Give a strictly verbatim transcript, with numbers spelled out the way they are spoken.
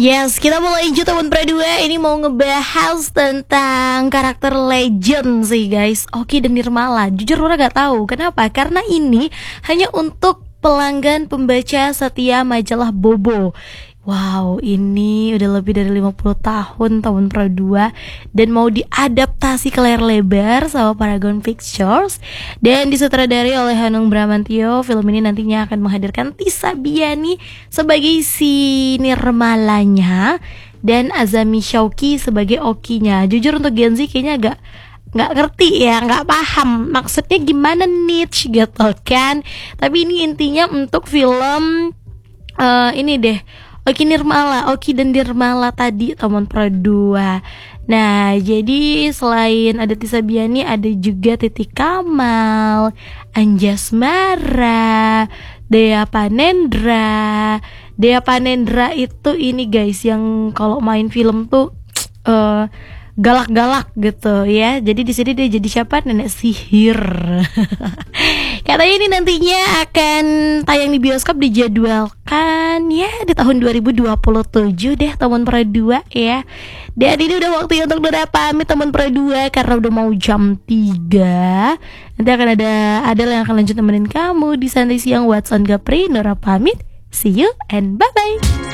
Yes, kita mulai lanjut tahun Pra dua. Ini mau ngebahas tentang karakter legend sih guys, Oki dan Nirmala. Jujur Rura gak tahu kenapa, karena ini hanya untuk pelanggan pembaca setia majalah Bobo. Wow, ini udah lebih dari lima puluh tahun tahun Pra dua dan mau diadaptasi ke layar lebar sama Paragon Pictures dan disutradarai oleh Hanung Bramantyo. Film ini nantinya akan menghadirkan Tisa Biani sebagai si Nirmalanya dan Azami Shauki sebagai Okinya. Jujur untuk Gen Z kayaknya agak nggak ngerti ya, nggak paham maksudnya gimana niche gitu kan. Tapi ini intinya untuk film uh, ini deh, Oki Nirmala, Oki dan Nirmala tadi teman Pro dua. Nah, jadi selain ada Tisa Biani, ada juga Titi Kamal, Anjasmara, Dea Panendra. Dea Panendra itu ini guys yang kalau main film tuh uh, galak-galak gitu ya. Jadi di sini dia jadi siapa? Nenek sihir. Katanya ini nantinya akan tayang di bioskop, dijadwalkan ya di tahun dua ribu dua puluh tujuh deh teman Pra dua ya. Dan ini udah waktunya untuk Nora pamit teman Pra dua karena udah mau jam tiga. Nanti akan ada Adel yang akan lanjut nemenin kamu di Santai Siang What's on Gapri. Nora pamit. See you and bye-bye.